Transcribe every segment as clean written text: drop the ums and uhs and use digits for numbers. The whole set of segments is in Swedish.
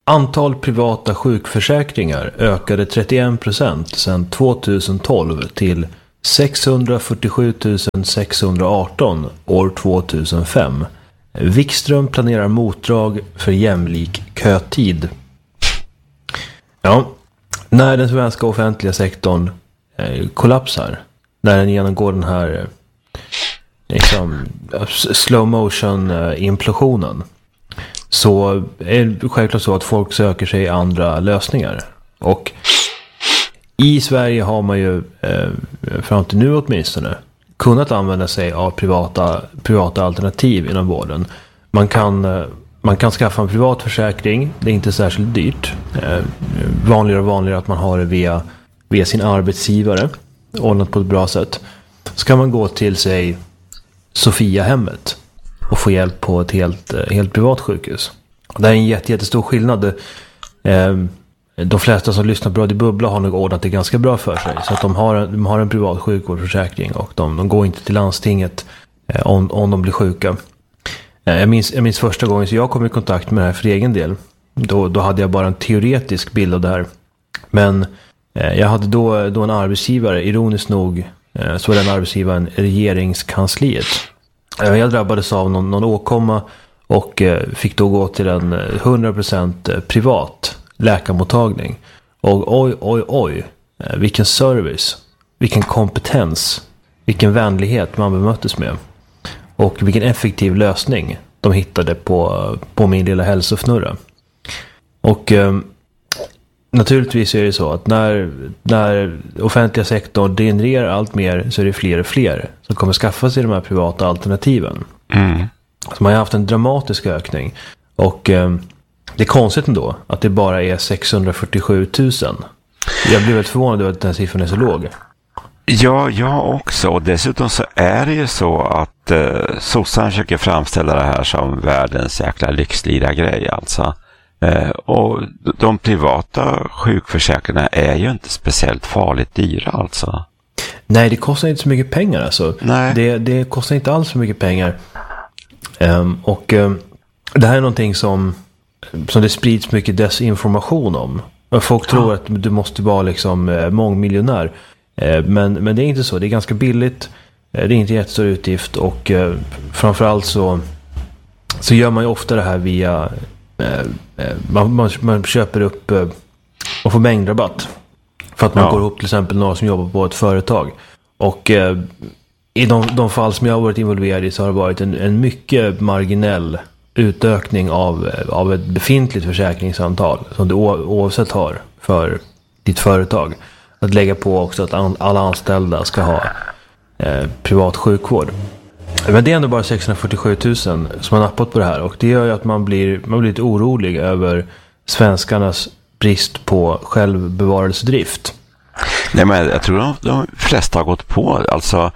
Antal privata sjukförsäkringar ökade 31% sedan 2012 till 647 618 år 2005. Wikström planerar motdrag för jämlik kötid. Ja, när den svenska offentliga sektorn kollapsar, när den genomgår den här liksom, slow motion implosionen, så är det självklart så att folk söker sig andra lösningar. Och i Sverige har man ju fram till nu åtminstone kunnat använda sig av privata alternativ inom vården. Man kan skaffa en privat försäkring. Det är inte särskilt dyrt. Vanligare och vanligare att man har det via sin arbetsgivare, ordnat på ett bra sätt. Så kan man gå till sig Sofiahemmet och få hjälp på ett helt privat sjukhus. Det är en jättestor skillnad. De flesta som lyssnar på Radio Bubbla har nog ordnat det ganska bra för sig. Så att de har en privat sjukvårdsförsäkring och de går inte till landstinget om de blir sjuka. Jag minns första gången så jag kom i kontakt med det här för egen del. Då hade jag bara en teoretisk bild av det här. Men jag hade då en arbetsgivare, ironiskt nog så var den arbetsgivaren regeringskansliet. Jag drabbades av någon åkomma och fick då gå till en 100% privat läkarmottagning. Och oj, vilken service, vilken kompetens, vilken vänlighet man bemöttes med. Och vilken effektiv lösning de hittade på min lilla hälsofnurra. Och naturligtvis är det så att när offentliga sektorn genererar allt mer, så är det fler och fler som kommer skaffa sig de här privata alternativen. Så man har haft en dramatisk ökning. Och det är konstigt ändå att det bara är 647 000. Jag blir väldigt förvånad över att den här siffran är så låg. Ja, jag också. Och dessutom så är det ju så att sossarna försöker framställa det här som världens jäkla lyxlira-grej alltså. Och de privata sjukförsäkringarna är ju inte speciellt farligt dyra alltså. Nej, det kostar inte så mycket pengar alltså. Nej. Det kostar inte alls så mycket pengar. Det här är någonting som det sprids mycket desinformation om. Folk tror att du måste vara liksom mångmiljonär. Men det är inte så. Det är ganska billigt. Det är inte jättestor utgift. Och framförallt så gör man ju ofta det här via man köper upp och får mängdrabatt. För att man går ihop till exempel några som jobbar på ett företag. Och i de fall som jag har varit involverad i så har det varit en mycket marginell utökning av ett befintligt försäkringsantal som du oavsett har för ditt företag. Att lägga på också att alla anställda ska ha privat sjukvård. Men det är ändå bara 647 000 som har nappat på det här. Och det gör ju att man blir lite orolig över svenskarnas brist på självbevarelsedrift. Nej, men jag tror de flesta har gått på. Alltså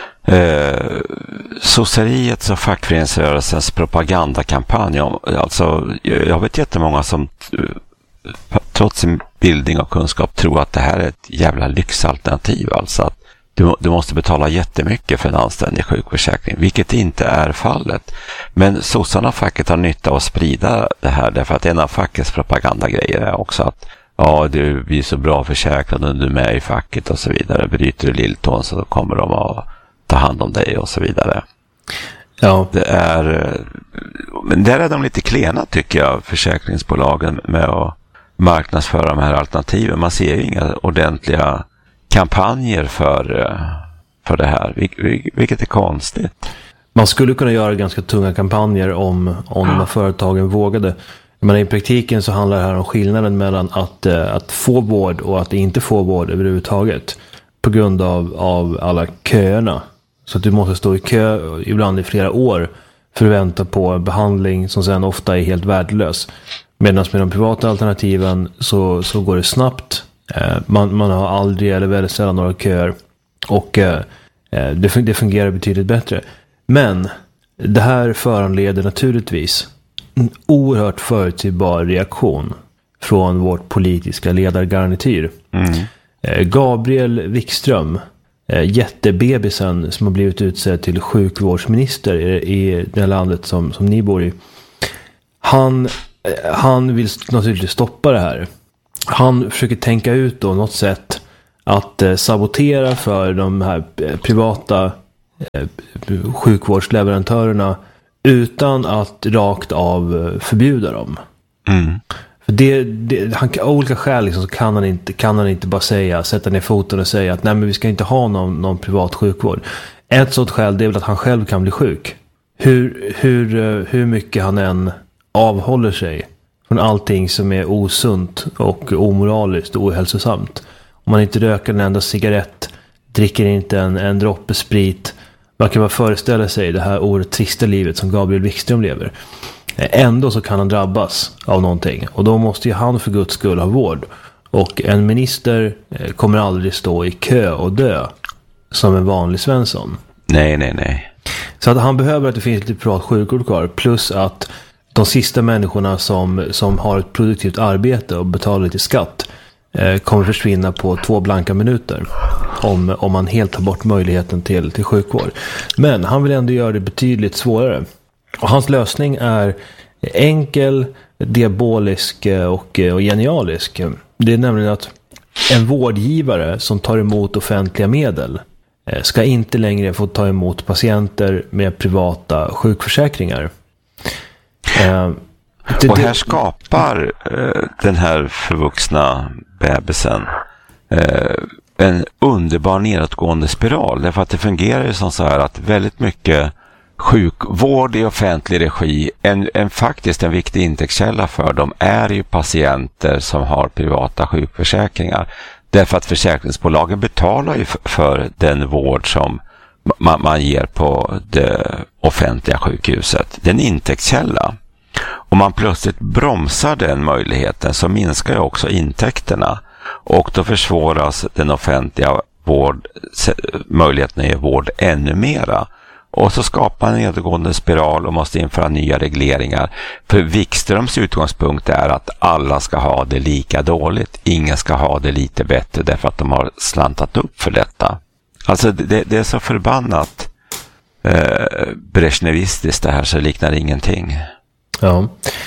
sosseriets och fackföreningsrörelsens propagandakampanj. Alltså, jag vet jättemånga som trots sin bildning och kunskap tror att det här är ett jävla lyxalternativ. Alltså att du måste betala jättemycket för en anständig sjukförsäkring, vilket inte är fallet. Men sossarna facket har nytta av att sprida det här, därför att en av fackets propagandagrejer är också att du blir så bra försäkrad och du är med i facket och så vidare. Bryter du lilltån så kommer de att ta hand om dig och så vidare. Ja. Men där är de lite klena tycker jag, försäkringsbolagen, med att marknadsföra de här alternativen. Man ser ju inga ordentliga kampanjer för det här, vilket är konstigt. Man skulle kunna göra ganska tunga kampanjer om de här företagen vågade. Men i praktiken så handlar det här om skillnaden mellan att få vård och att inte få vård överhuvudtaget. På grund av alla köerna. Så att du måste stå i kö ibland i flera år för att vänta på behandling som sen ofta är helt värdelös. Medan med de privata alternativen så går det snabbt. Man har aldrig eller väldigt sällan några köer. Och det fungerar betydligt bättre. Men det här föranleder naturligtvis en oerhört förutsägbar reaktion från vårt politiska ledargarnityr. Gabriel Wikström, jättebebisen som har blivit utsedd till sjukvårdsminister i det landet som ni bor i. Han han vill naturligtvis stoppa det här. Han försöker tänka ut då något sätt att sabotera för de här privata sjukvårdsleverantörerna utan att rakt av förbjuda dem. För av olika skäl liksom, så kan han inte bara sätta ner foten och säga att nej, men vi ska inte ha någon privat sjukvård. Ett sådant skäl, det är väl att han själv kan bli sjuk. Hur mycket han än avhåller sig från allting som är osunt och omoraliskt och ohälsosamt. Om man inte röker en enda cigarett, dricker inte en droppe sprit, man kan bara föreställa sig det här oerhört trista livet som Gabriel Wikström lever. Ändå så kan han drabbas av någonting. Och då måste ju han för Guds skull ha vård. Och en minister kommer aldrig stå i kö och dö som en vanlig Svensson. Nej. Så att han behöver att det finns lite privat sjukvård kvar. Plus att de sista människorna som har ett produktivt arbete och betalar lite skatt kommer försvinna på 2 blanka minuter. Om man helt tar bort möjligheten till sjukvård. Men han vill ändå göra det betydligt svårare. Och hans lösning är enkel, diabolisk och genialisk. Det är nämligen att en vårdgivare som tar emot offentliga medel ska inte längre få ta emot patienter med privata sjukförsäkringar. Och här skapar den här förvuxna bebisen en underbar nedåtgående spiral. Därför att det fungerar ju som så här att väldigt mycket sjukvård i offentlig regi, faktiskt en viktig intäktskälla för dem är ju patienter som har privata sjukförsäkringar. Därför att försäkringsbolagen betalar ju för den vård som man ger på det offentliga sjukhuset. Det är en intäktskälla. Om man plötsligt bromsar den möjligheten så minskar ju också intäkterna. Och då försvåras den offentliga möjligheten i vård ännu mera. Och så skapar en nedgående spiral och måste införa nya regleringar. För Wikströms utgångspunkt är att alla ska ha det lika dåligt. Ingen ska ha det lite bättre därför att de har slantat upp för detta. Alltså det är så förbannat brezhnevistiskt det här så det liknar ingenting. Ja.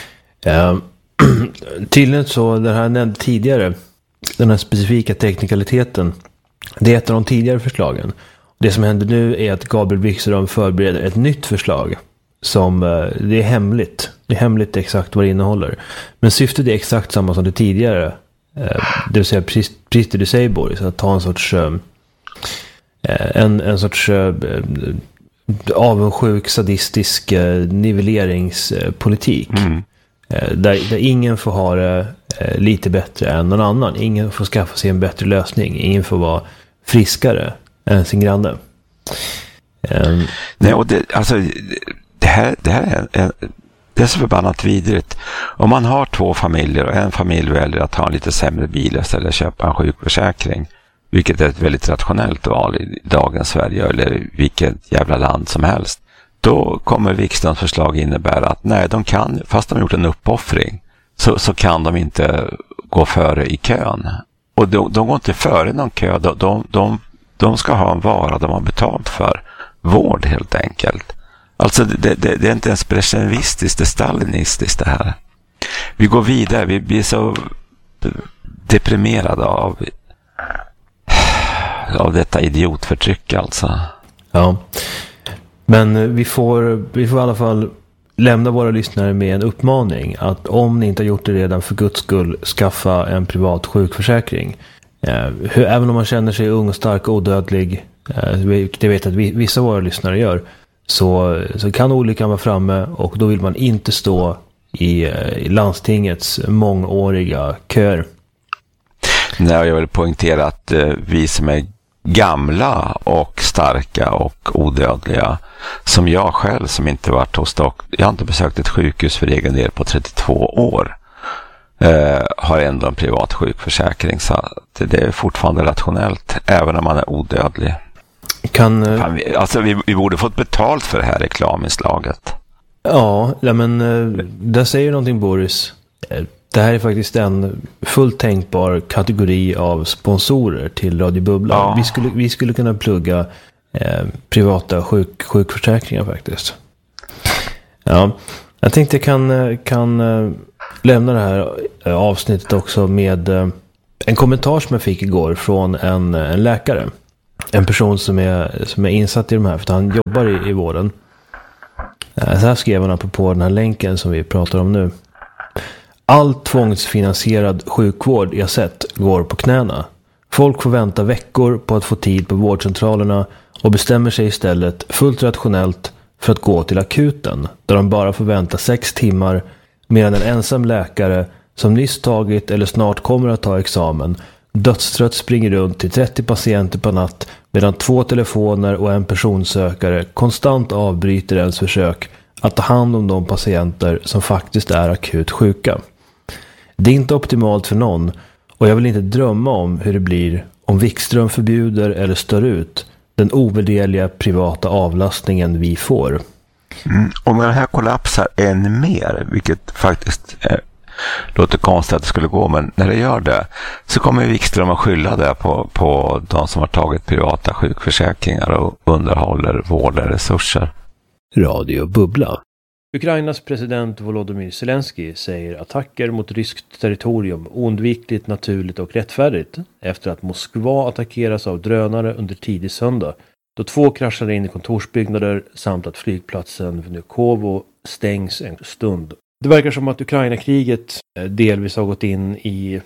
Tydligen så, den här nämnde tidigare, den här specifika teknikaliteten, det är ett av de tidigare förslagen. Det som händer nu är att Gabriel Wikström förbereder ett nytt förslag som det är hemligt. Det är hemligt exakt vad det innehåller. Men syftet är exakt samma som det tidigare. Det vill säga precis det du säger, Boris, att ta en sorts avundsjuk, sadistisk nivelleringspolitik. Där ingen får ha det lite bättre än någon annan. Ingen får skaffa sig en bättre lösning. Ingen får vara friskare än sin granne. Nej, och det här är så förbannat vidrigt. Om man har 2 familjer och en familj väljer att ha en lite sämre bil eller köpa en sjukförsäkring, vilket är ett väldigt rationellt val i dagens Sverige eller vilket jävla land som helst, då kommer Wikströms förslag innebära att nej, de kan, fast de har gjort en uppoffring, så kan de inte gå före i kön. Och de går inte före någon kö, de ska ha en vara de har betalt för. Vård helt enkelt. Alltså det är inte ens brezhnevistiskt, det är stalinistiskt det här. Vi går vidare, vi blir så deprimerade av detta idiotförtryck alltså. Ja, men vi får i alla fall lämna våra lyssnare med en uppmaning att om ni inte har gjort det redan, för Guds skull, skaffa en privat sjukförsäkring. Även om man känner sig ung och stark och odödlig, det vet att vissa av våra lyssnare gör, så kan olyckan vara framme och då vill man inte stå i landstingets mångåriga köer. Nej, jag vill poängtera att vi som är gamla och starka och odödliga, som jag själv som inte varit hos jag har inte besökt ett sjukhus för egen del på 32 år, har ändå en privat sjukförsäkring, så det är fortfarande rationellt även om man är odödlig. Vi borde fått betalt för det här reklaminslaget. Ja, men där säger någonting, Boris. Det här är faktiskt en fullt tänkbar kategori av sponsorer till Radio Bubbla. Ja. Vi skulle kunna plugga privata sjukförsäkringar faktiskt. Ja, jag tänkte jag kan lämna det här avsnittet också med en kommentar som jag fick igår från en läkare. En person som är insatt i de här, för att han jobbar i vården. Så här skrev han apropå den här länken som vi pratar om nu. All tvångsfinansierad sjukvård jag sett går på knäna. Folk får vänta veckor på att få tid på vårdcentralerna och bestämmer sig istället fullt rationellt för att gå till akuten, där de bara får vänta 6 timmar, medan en ensam läkare som nyss tagit eller snart kommer att ta examen dödstrött springer runt till 30 patienter på natt, medan 2 telefoner och en personsökare konstant avbryter ens försök att ta hand om de patienter som faktiskt är akut sjuka. Det är inte optimalt för någon, och jag vill inte drömma om hur det blir om Wikström förbjuder eller stör ut den ovärderliga privata avlastningen vi får. Och när det här kollapsar än mer, vilket faktiskt låter konstigt att det skulle gå, men när det gör det så kommer Wikström att skylla det på de som har tagit privata sjukförsäkringar och underhåller vårdresurser. Radio Bubbla. Ukrainas president Volodymyr Zelensky säger attacker mot ryskt territorium oundvikligt, naturligt och rättfärdigt efter att Moskva attackeras av drönare under tidig söndag, då 2 kraschade in i kontorsbyggnader samt att flygplatsen Vnukovo stängs en stund. Det verkar som att Ukraina-kriget delvis har gått in i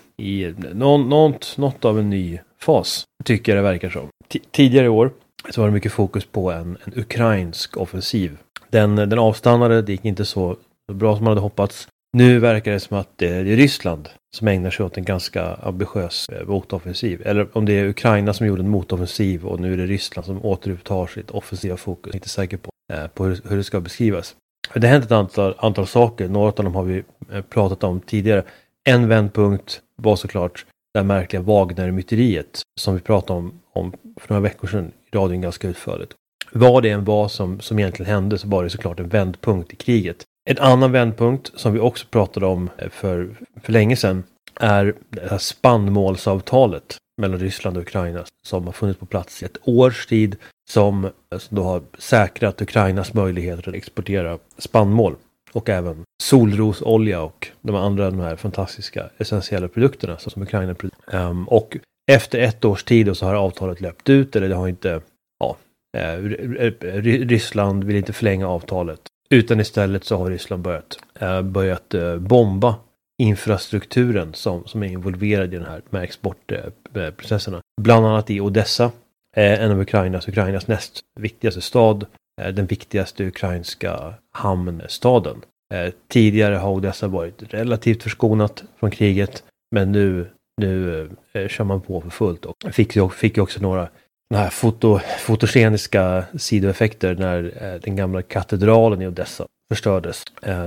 något av en ny fas, tycker jag det verkar som. Tidigare i år så var det mycket fokus på en ukrainsk offensiv. Den avstannade, det gick inte så bra som man hade hoppats. Nu verkar det som att det är Ryssland som ägnar sig åt en ganska ambitiös motoffensiv. Eller om det är Ukraina som gjorde en motoffensiv och nu är det Ryssland som återupptar sitt offensiva fokus. Jag är inte säker på hur det ska beskrivas. Det har hänt ett antal saker. Några av dem har vi pratat om tidigare. En vändpunkt var såklart det märkliga Wagner-myteriet som vi pratade om för några veckor sedan i radion ganska utförligt. Vad det än var som egentligen hände, så var det såklart en vändpunkt i kriget. En annan vändpunkt som vi också pratade om för länge sedan är det här spannmålsavtalet mellan Ryssland och Ukraina som har funnits på plats i ett års tid, som då har säkrat Ukrainas möjligheter att exportera spannmål och även solrosolja och de här fantastiska essentiella produkterna som Ukraina producerar. Och efter 1 års tid så har avtalet löpt ut, eller det har inte, Ryssland vill inte förlänga avtalet, utan istället så har Ryssland börjat bomba infrastrukturen som är involverad i de här exportprocesserna. Bland annat i Odessa, en av Ukrainas näst viktigaste stad, den viktigaste ukrainska hamnstaden. Tidigare har Odessa varit relativt förskonat från kriget, men nu kör man på för fullt och fick också några här fotogeniska sidoeffekter när den gamla katedralen i Odessa förstördes.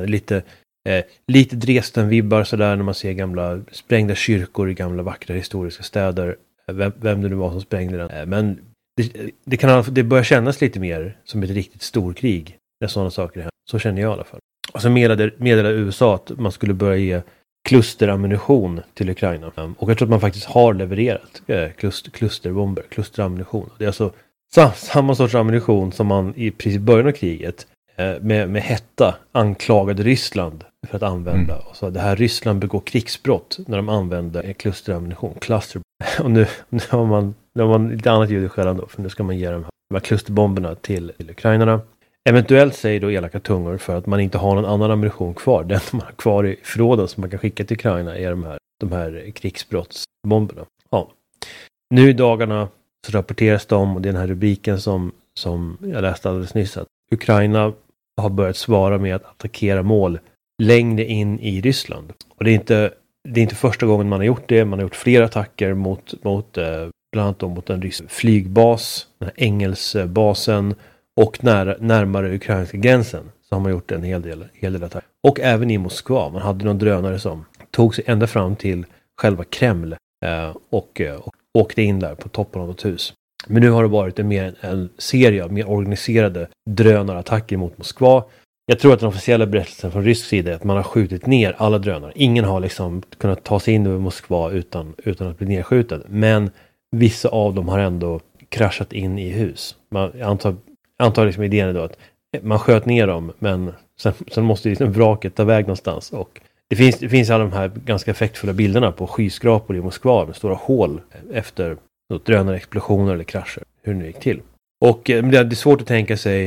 Lite Dresden-vibbar sådär när man ser gamla sprängda kyrkor i gamla vackra historiska städer. Vem det nu var som sprängde den. Men det börjar kännas lite mer som ett riktigt storkrig när sådana saker händer. Så känner jag i alla fall. Och så meddelade USA att man skulle börja ge klusterammunition till Ukraina. Och jag tror att man faktiskt har levererat klusterbomber, klusterammunition. Det är alltså samma sorts ammunition som man i precis början av kriget med hetta anklagade Ryssland för att använda. Och så det här Ryssland begår krigsbrott när de använder klusterammunition. Och nu har man lite annat ljud i skällan då, för nu ska man ge de här klusterbomberna till ukrainarna. Eventuellt säger då elaka tungor för att man inte har någon annan ammunition kvar. Den man har kvar i förråden som man kan skicka till Ukraina är de här krigsbrottsbomberna. Ja. Nu i dagarna så rapporteras det om, och det är den här rubriken som jag läste alldeles nyss, att Ukraina har börjat svara med att attackera mål längre in i Ryssland. Och det är inte första gången man har gjort det. Man har gjort flera attacker mot bland annat mot en rysk flygbas, den här Engelsbasen, och närmare ukrainska gränsen så har man gjort en hel del attacker. Och även i Moskva. Man hade någon drönare som tog sig ända fram till själva Kreml och åkte in där på toppen av ett hus. Men nu har det varit en serie av mer organiserade drönarattacker mot Moskva. Jag tror att den officiella berättelsen från rysk sida är att man har skjutit ner alla drönare. Ingen har liksom kunnat ta sig in över Moskva utan att bli nedskjuten. Men vissa av dem har ändå kraschat in i hus. Jag antar liksom idén är då att man sköt ner dem, men sen måste liksom vraket ta väg någonstans. Och Det finns alla de här ganska effektfulla bilderna på skyskrapor i Moskva med stora hål efter drönarexplosioner eller krascher. Hur det gick till. Och det är svårt att tänka sig